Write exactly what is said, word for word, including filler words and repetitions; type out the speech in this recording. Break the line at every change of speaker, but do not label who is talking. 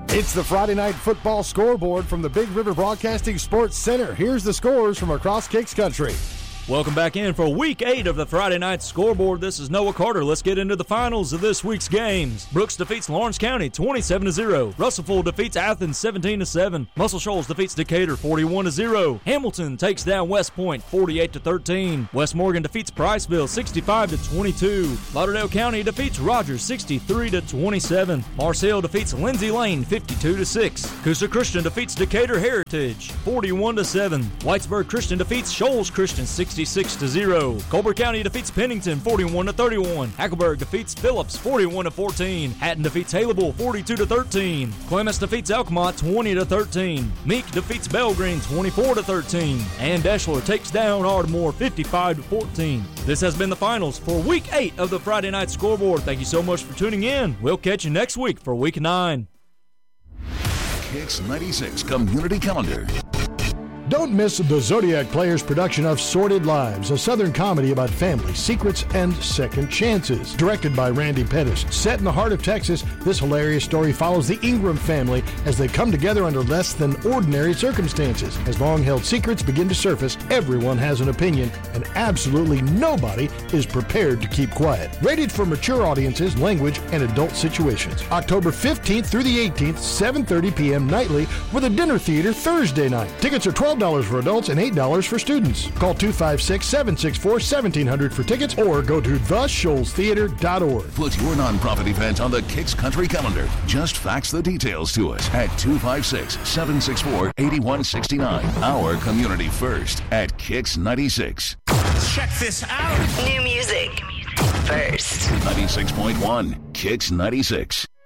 It's the Friday Night Football scoreboard from the Big River Broadcasting Sports Center. Here's the scores from across Kicks Country.
Welcome back in for week eight of the Friday Night Scoreboard. This is Noah Carter. Let's get into the finals of this week's games. Brooks defeats Lawrence County twenty-seven to zero. Russellville defeats Athens seventeen to seven. Muscle Shoals defeats Decatur forty-one to zero. Hamilton takes down West Point forty-eight to thirteen. West Morgan defeats Priceville sixty-five to twenty-two. Lauderdale County defeats Rogers sixty-three to twenty-seven. Mars Hill defeats Lindsay Lane fifty-two to six. Coosa Christian defeats Decatur Heritage forty-one to seven. Whitesburg Christian defeats Shoals Christian sixty-six to zero. Colbert County defeats Pennington forty-one to thirty-one. Hackleburg defeats Phillips forty-one to fourteen. Hatton defeats Haleyville forty-two to thirteen. Clements defeats Elkmont twenty to thirteen. Meek defeats Belgreen twenty-four to thirteen. And Deshler takes down Ardmore fifty-five to fourteen. This has been the finals for week eight of the Friday Night Scoreboard. Thank you so much for tuning in. We'll catch you next week for week nine.
Kicks ninety-six Community Calendar.
Don't miss the Zodiac Players production of Sordid Lives, a Southern comedy about family, secrets, and second chances. Directed by Randy Pettis. Set in the heart of Texas, this hilarious story follows the Ingram family as they come together under less than ordinary circumstances. As long-held secrets begin to surface, everyone has an opinion, and absolutely nobody is prepared to keep quiet. Rated for mature audiences, language, and adult situations. October fifteenth through the eighteenth, seven thirty p.m. nightly, with a dinner theater Thursday night. Tickets are twelve dollars for adults and eight dollars for students. Call two five six, seven six four, one seven zero zero for tickets or go to the shoals theater dot org.
Put your nonprofit event on the Kicks Country Calendar. Just fax the details to us at two five six, seven six four, eight one six nine. Our community first at Kicks ninety-six.
Check this out.
New music first.
ninety-six point one Kicks ninety-six.